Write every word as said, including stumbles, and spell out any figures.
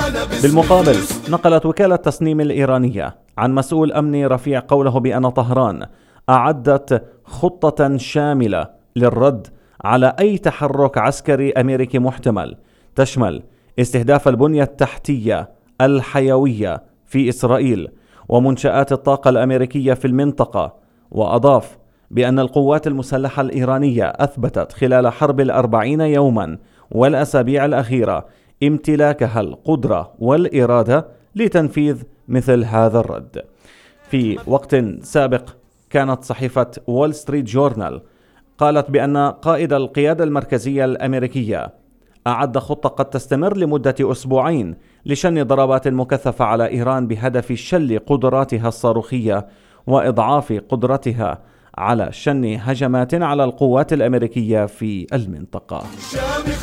بالمقابل، نقلت وكالة تصنيم الإيرانية عن مسؤول أمني رفيع قوله بأن طهران أعدت خطة شاملة للرد على أي تحرك عسكري أمريكي محتمل تشمل استهداف البنية التحتية الحيوية في إسرائيل ومنشآت الطاقة الأمريكية في المنطقة. وأضاف بأن القوات المسلحة الإيرانية أثبتت خلال حرب الأربعين يوما والأسابيع الأخيرة امتلاكها القدرة والإرادة لتنفيذ مثل هذا الرد. في وقت سابق كانت صحيفة وول ستريت جورنال قالت بأن قائد القيادة المركزية الأمريكية أعد خطة قد تستمر لمدة أسبوعين لشن ضربات مكثفة على إيران بهدف شل قدراتها الصاروخية وإضعاف قدرتها على شن هجمات على القوات الأمريكية في المنطقة.